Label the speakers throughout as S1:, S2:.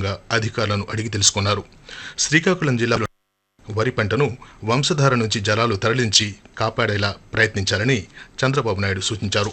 S1: సందర్భంగా అధికారులను అడిగి తెలుసుకున్నారు. శ్రీకాకుళం జిల్లాలో వరి పంటను వంశధార నుంచి జలాలు తరలించి కాపాడేలా ప్రయత్నించాలని చంద్రబాబు నాయుడు సూచించారు.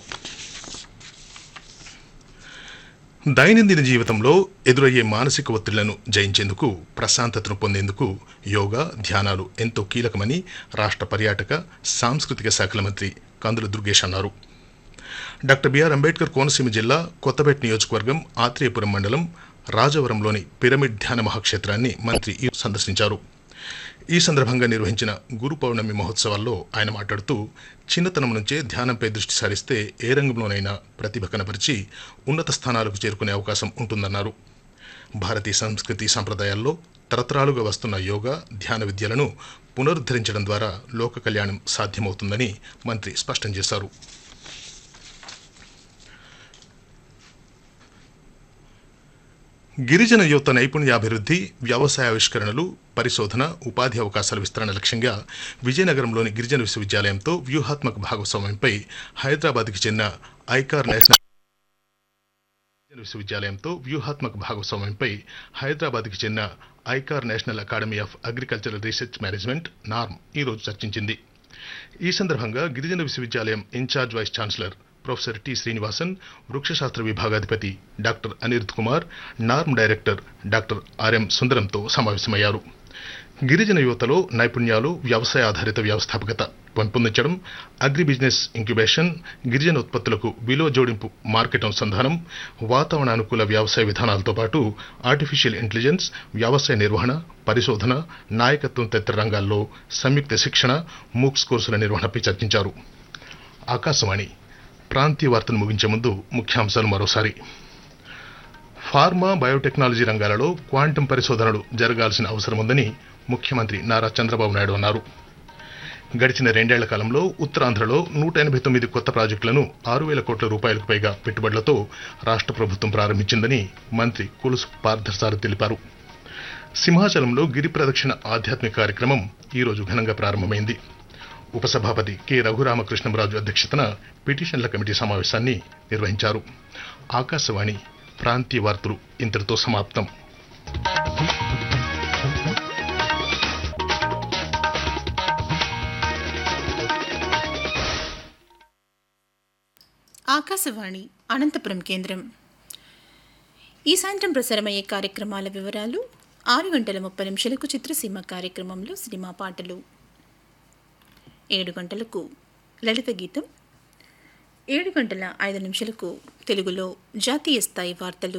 S1: దైనందిన జీవితంలో ఎదురయ్యే మానసిక ఒత్తిళ్లను జయించేందుకు, ప్రశాంతతను పొందేందుకు యోగా, ధ్యానాలు ఎంతో కీలకమని రాష్ట్ర పర్యాటక, సాంస్కృతిక శాఖల మంత్రి కందుల దుర్గేష్ అన్నారు. డాక్టర్ బిఆర్ అంబేద్కర్ కోనసీమ జిల్లా కొత్తపేట నియోజకవర్గం ఆత్రేయపురం మండలం రాజవరంలోని పిరమిడ్ ధ్యాన మహాక్షేత్రాన్ని మంత్రి సందర్శించారు. ఈ సందర్భంగా నిర్వహించిన గురు పౌర్ణమి మహోత్సవాల్లో ఆయన మాట్లాడుతూ, చిన్నతనం నుంచే ధ్యానంపై దృష్టి సారిస్తే ఏ రంగంలోనైనా ప్రతిభ కనపరిచి ఉన్నత స్థానాలకు చేరుకునే అవకాశం ఉంటుందన్నారు. భారతీయ సంస్కృతి సంప్రదాయాల్లో తరతరాలుగా వస్తున్న యోగా, ధ్యాన విద్యలను పునరుద్ధరించడం ద్వారా లోక కళ్యాణం సాధ్యమవుతుందని మంత్రి స్పష్టం చేశారు. గిరిజన యువత నైపుణ్యాభివృద్ధి, వ్యవసాయావిష్కరణలు, పరిశోధన, ఉపాధి అవకాశాల విస్తరణ లక్ష్యంగా విజయనగరంలోని గిరిజన విశ్వవిద్యాలయంతో వ్యూహాత్మక భాగస్వామ్యంపై హైదరాబాద్కి చెందిన ICAR national academy of agricultural research management norm ఈరోజు చర్చించింది. ఈ సందర్భంగా గిరిజన విశ్వవిద్యాలయం incharge vice chancellor professor T Srinivasan, వృక్షశాస్త్ర విభాగాధిపతి doctor Anirudh Kumar, norm director doctor RM సుందరంతో సమావేశమయ్యారు. గిరిజన యువతలో నైపుణ్యాలు, వ్యవసాయ ఆధారిత వ్యవస్థాపకత పెంపొందించడం, అగ్రి బిజినెస్ ఇంక్యుబేషన్, గిరిజన ఉత్పత్తులకు విలువ జోడింపు మార్కెట్ అనుసంధానం, వాతావరణానుకూల వ్యవసాయ విధానాలతో పాటు ఆర్టిఫిషియల్ ఇంటెలిజెన్స్, వ్యవసాయ నిర్వహణ, పరిశోధన, నాయకత్వం తదితర రంగాల్లో సంయుక్త శిక్షణ, మూక్స్ కోర్సుల నిర్వహణపై చర్చించారు. ఆకాశవాణి ప్రాంతీయ వార్తలు ముగించే ముందు ముఖ్యాంశాలు మరోసారి. ఫార్మా, బయోటెక్నాలజీ రంగాలలో క్వాంటం పరిశోధనలు జరగాల్సిన అవసరం ఉందని ముఖ్యమంత్రి నారా చంద్రబాబు నాయుడు అన్నారు. గడిచిన 2 ఏళ్ల కాలంలో ఉత్తరాంధ్రలో 189 కొత్త ప్రాజెక్టులను 6,000 కోట్ల రూపాయలకు పైగా పెట్టుబడులతో రాష్ట్ర ప్రభుత్వం ప్రారంభించిందని మంత్రి కొలుసు పార్థసారథి తెలిపారు. సింహాచలంలో గిరి ప్రదక్షిణ ఆధ్యాత్మిక కార్యక్రమం ఈరోజు ఘనంగా ప్రారంభమైంది. ఉపసభాపతి కె రఘురామకృష్ణంరాజు అధ్యక్షతన పిటిషన్ల కమిటీ సమావేశాన్ని నిర్వహించారు. ఆకాశవాణి ప్రాంతీయ వార్తలు ఇంతటితో సమాప్తం.
S2: ఆకాశవాణి అనంతపురం కేంద్రం. ఈ సాయంత్రం ప్రసారమయ్యే కార్యక్రమాల వివరాలు. 6:30 చిత్రసీమ కార్యక్రమంలో సినిమా పాటలు, 7 గంటలకు లలిత గీతం, 7:05 తెలుగులో జాతీయ స్థాయి వార్తలు,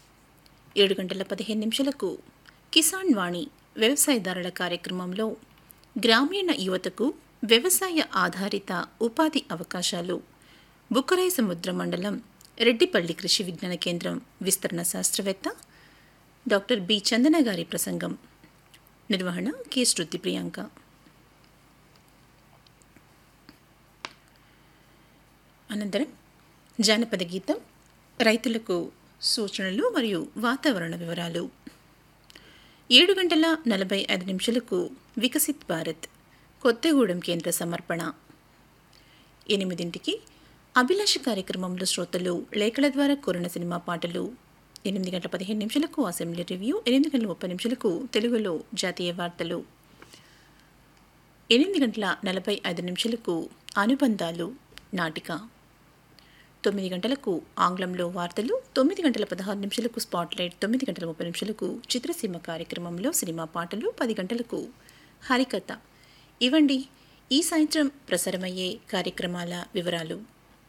S2: 7:15 కిసాన్ వాణి వ్యవసాయదారుల కార్యక్రమంలో గ్రామీణ యువతకు వ్యవసాయ ఆధారిత ఉపాధి అవకాశాలు, బుక్కరాయ సముద్ర మండలం రెడ్డిపల్లి కృషి విజ్ఞాన కేంద్రం విస్తరణ శాస్త్రవేత్త డాక్టర్ బి చందన గారి ప్రసంగం. నిర్వహణ కె శృతి ప్రియాంక. అనంతరం జానపద గీతం, రైతులకు సూచనలు మరియు వాతావరణ వివరాలు. 7:45 వికసిత్ భారత్ కొత్తగూడెం కేంద్ర సమర్పణ. 8 అభిలాష కార్యక్రమంలో శ్రోతలు లేఖల ద్వారా కోరిన సినిమా పాటలు. 8:15 అసెంబ్లీ రివ్యూ, 8:30 తెలుగులో జాతీయ వార్తలు, 8:45 అనుబంధాలు నాటిక, 9 గంటలకు ఆంగ్లంలో వార్తలు, 9:16 స్పాట్లైట్, 9:30 చిత్రసీమ కార్యక్రమంలో సినిమా పాటలు, 10 గంటలకు హరికథ. ఇవండి ఈ సాయంత్రం ప్రసారమయ్యే కార్యక్రమాల వివరాలు.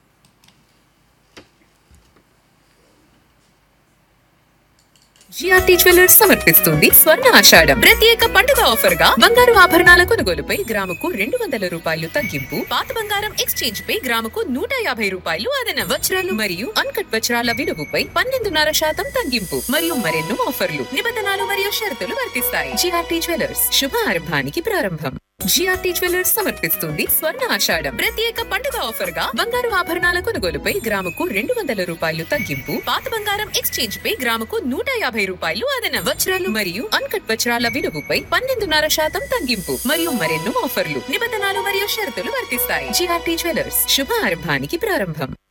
S3: జిఆర్టీ జ్యువెలర్స్ సమర్పిస్తుంది స్వర్ణ ఆషాఢం ప్రత్యేక పండుగ ఆఫర్ గా బంగారు ఆభరణాల కొనుగోలుపై గ్రాముకు 200 రూపాయలు తగ్గింపు, పాత బంగారం ఎక్స్చేంజ్ పై గ్రాముకు 150 రూపాయలు అదనం, వజ్రాలు మరియు అన్కట్ వజ్రాల విలువపై 12.5% తగ్గింపు మరియు మరెన్నో ఆఫర్లు, నిబంధనలు మరియు షరతులు వర్తిస్తాయి. జిఆర్టీ జ్యువెలర్స్ శుభారంభానికి ప్రారంభం. జిఆర్టీ జ్యువెలర్స్ సమర్పిస్తుంది స్వర్ణ ఆషాఢం ప్రత్యేక పండుగ ఆఫర్ గా బంగారు ఆభరణాల కొనుగోలుపై గ్రాముకు 200 రూపాయలు తగ్గింపు, పాత బంగారం ఎక్స్చేంజ్ పై గ్రాముకు 150 రూపాయలు అదనం, వజ్రాలు మరియు అన్కట్ వజ్రాల విలువపై 12.5% తగ్గింపు మరియు మరెన్నో ఆఫర్లు, నిబంధనలు మరియు షరతులు వర్తిస్తాయి. జిఆర్టీ జ్యువెలర్స్ శుభారంభానికి ప్రారంభం.